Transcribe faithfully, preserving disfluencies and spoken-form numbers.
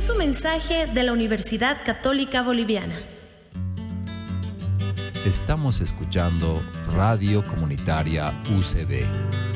es un mensaje de la Universidad Católica Boliviana. Estamos escuchando Radio Comunitaria U C B.